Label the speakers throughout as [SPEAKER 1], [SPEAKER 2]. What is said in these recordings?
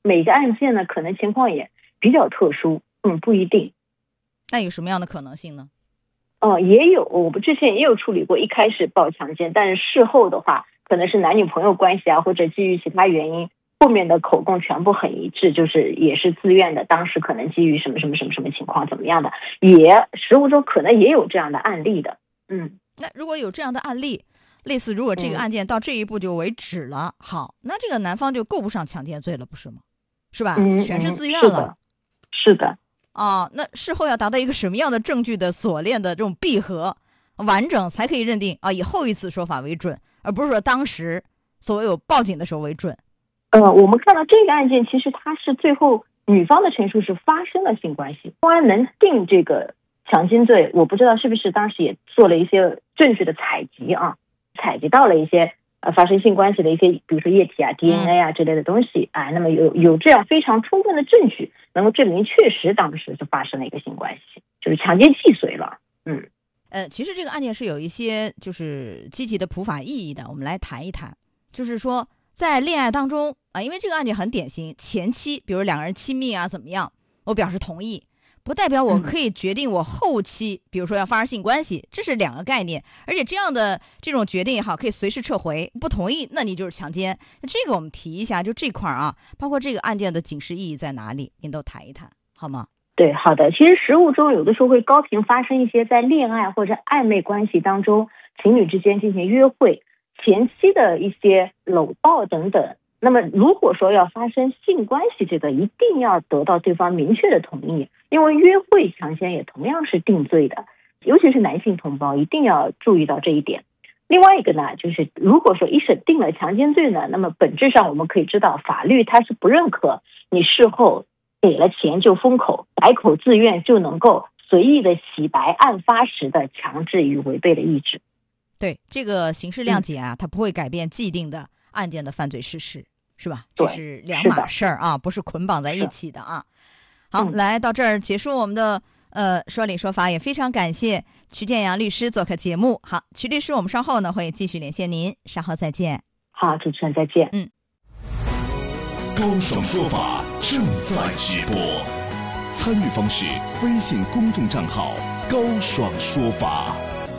[SPEAKER 1] 每个案件呢可能情况也比较特殊，不一定。
[SPEAKER 2] 那有什么样的可能性呢？
[SPEAKER 1] 也有，我们之前也有处理过，一开始报强奸，但是事后的话，可能是男女朋友关系啊，或者基于其他原因，后面的口供全部很一致，就是也是自愿的，当时可能基于什么情况怎么样的，实务中可能也有这样的案例的。
[SPEAKER 2] 那如果有这样的案例，类似如果这个案件到这一步就为止了，好，那这个男方就够不上强奸罪了，不是吗？是吧？全是自愿了。
[SPEAKER 1] 是的。
[SPEAKER 2] 那事后要达到一个什么样的证据的锁链的这种闭合完整，才可以认定以后一次说法为准，而不是说当时所谓有报警的时候为准。
[SPEAKER 1] 我们看到这个案件，其实它是最后女方的陈述是发生了性关系，公安能定这个强奸罪，我不知道是不是当时也做了一些证据的采集到了一些发生性关系的一些，比如说液体啊、DNA 啊之类的东西，那么有这样非常充分的证据，能够证明确实当时是发生了一个性关系，就是强奸既遂了。
[SPEAKER 2] 其实这个案件是有一些就是积极的普法意义的，我们来谈一谈。就是说在恋爱当中因为这个案件很典型，前期比如两个人亲密怎么样，我表示同意，不代表我可以决定我后期比如说要发生性关系，这是两个概念。而且这种决定也好，可以随时撤回，不同意那你就是强奸。这个我们提一下，就这块包括这个案件的警示意义在哪里，您都谈一谈好吗？
[SPEAKER 1] 对，好的。其实实务中有的时候会高频发生一些在恋爱或者暧昧关系当中，情侣之间进行约会前期的一些搂抱等等，那么如果说要发生性关系，这个一定要得到对方明确的同意，因为约会强奸也同样是定罪的，尤其是男性同胞一定要注意到这一点。另外一个呢，就是如果说一审定了强奸罪呢，那么本质上我们可以知道，法律它是不认可你事后给了钱就封口，百口自愿就能够随意的洗白案发时的强制与违背的意志。
[SPEAKER 2] 对，这个刑事谅解它不会改变既定的案件的犯罪事实，是吧？这是两码事儿不是捆绑在一起的好，来到这儿结束我们的说理说法，也非常感谢曲建阳律师做客节目。好，曲律师，我们稍后呢会继续连线您，稍后再见。
[SPEAKER 1] 好，主持人再见。
[SPEAKER 3] 高爽说法正在直播，参与方式：微信公众账号高爽说法。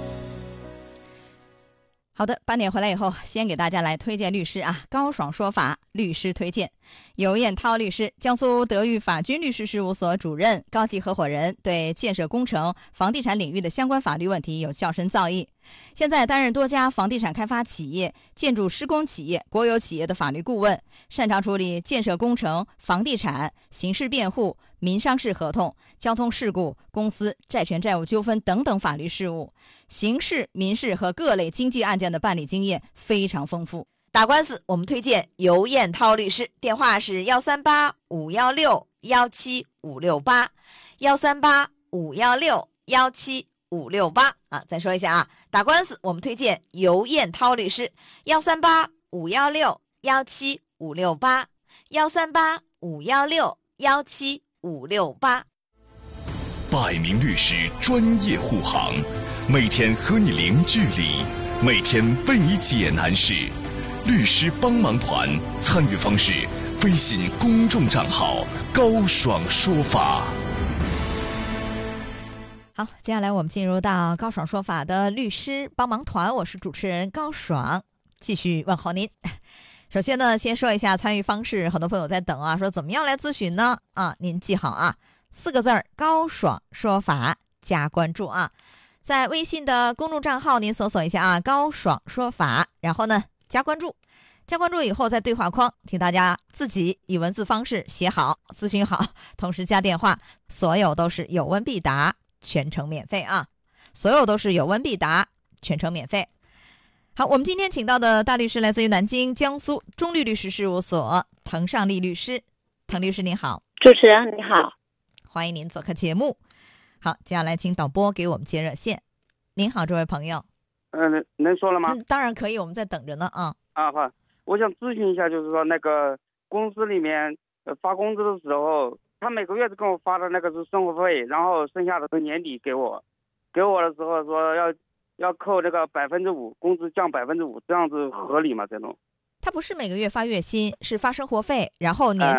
[SPEAKER 2] 好的，8点回来以后，先给大家来推荐律师高爽说法律师推荐。尤彦涛律师，江苏德裕法军律师事务所主任、高级合伙人，对建设工程、房地产领域的相关法律问题有较深造诣。现在担任多家房地产开发企业、建筑施工企业、国有企业的法律顾问，擅长处理建设工程、房地产、刑事辩护、民商事合同、交通事故、公司债权债务纠纷等等法律事务，刑事、民事和各类经济案件的办理经验非常丰富。打官司我们推荐尤彦涛律师，电话是138-516-17568，138-516-17568再说一下打官司我们推荐尤彦涛律师，138-516-17568，138-516-17568。
[SPEAKER 3] 百名律师专业护航，每天和你零距离，每天为你解难事。律师帮忙团参与方式：微信公众账号高爽说法。
[SPEAKER 2] 好，接下来我们进入到高爽说法的律师帮忙团，我是主持人高爽，继续问候您。首先呢，先说一下参与方式，很多朋友在等说怎么样来咨询呢？您记好4个字儿，高爽说法加关注在微信的公众账号您搜索一下高爽说法，然后呢加关注。加关注以后，在对话框请大家自己以文字方式写好，咨询好，同时加电话，所有都是有问必答，全程免费所有都是有问必答，全程免费。好，我们今天请到的大律师来自于南京江苏中律律师事务所滕尚利律师。滕律师您好。
[SPEAKER 4] 主持人你好，
[SPEAKER 2] 欢迎您做客节目。好，接下来请导播给我们接热线。您好，这位朋友。
[SPEAKER 5] 能说了吗？
[SPEAKER 2] 当然可以，我们在等着呢
[SPEAKER 5] 好，我想咨询一下，就是说那个公司里面发工资的时候，他每个月跟我发的那个是生活费，然后剩下的是年底给我的时候说要扣这个5%，工资降5%，这样子合理吗？这种？
[SPEAKER 2] 他不是每个月发月薪，是发生活费，然后年